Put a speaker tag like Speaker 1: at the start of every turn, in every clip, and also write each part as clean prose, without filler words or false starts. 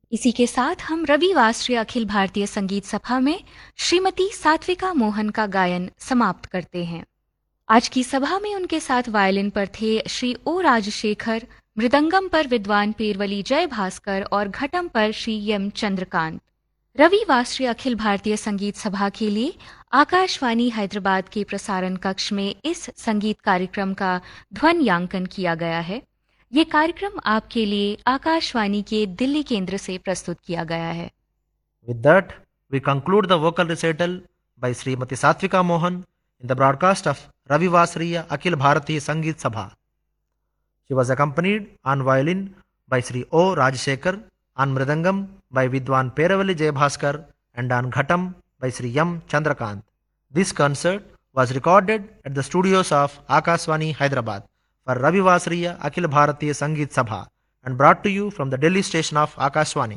Speaker 1: इसी के साथ हम रविवासरीय अखिल भारतीय संगीत सभा में श्रीमती सात्विका मोहन का गायन समाप्त करते हैं। आज की सभा में उनके साथ वायलिन पर थे श्री ओ राजशेखर, मृदंगम पर विद्वान पेरवली जय भास्कर और घटम पर श्री एम चंद्रकांत। रविवासरीय अखिल भारतीय संगीत सभा के लिए आकाशवाणी हैदराबाद के प्रसारण कक्ष में इस संगीत कार्यक्रम का ध्वन्यांकन किया गया है। ये कार्यक्रम आपके लिए आकाशवाणी के दिल्ली केंद्र से प्रस्तुत किया गया है।
Speaker 2: With that, we conclude the vocal recital by Srimati Satvika Mohan in the broadcast of Ravi Vasriya Akhil Bharatiya Sangeet Sabha. She was accompanied on violin by Sri O. Rajshekar, on mridangam by Vidwan Peravali Jayabhaskar, and on ghatam by Sri M. Chandrakant. This concert was recorded at the studios of Akashvani Hyderabad for Ravi Vasriya Akhil Bharatiya Sangeet Sabha and brought to you from the Delhi station of Akashvani.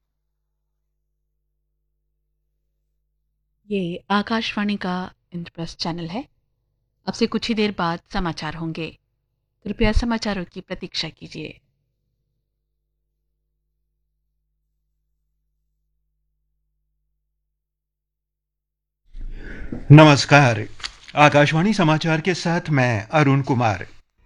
Speaker 3: ये आकाशवाणी का Indraprastha channel है। अब से कुछ ही देर बाद समाचार होंगे। कृपया समाचारों की प्रतीक्षा कीजिए।
Speaker 4: नमस्कार। आकाशवाणी समाचार के साथ मैं अरुण कुमार।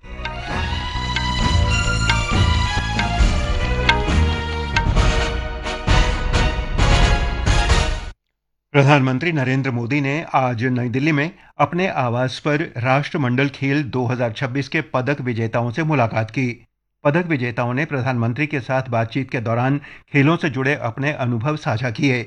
Speaker 4: प्रधानमंत्री नरेंद्र मोदी ने आज नई दिल्ली में अपने आवास पर राष्ट्रमंडल खेल 2026 के पदक विजेताओं से मुलाकात की। पदक विजेताओं ने प्रधानमंत्री के साथ बातचीत के दौरान खेलों से जुड़े अपने अनुभव साझा किए।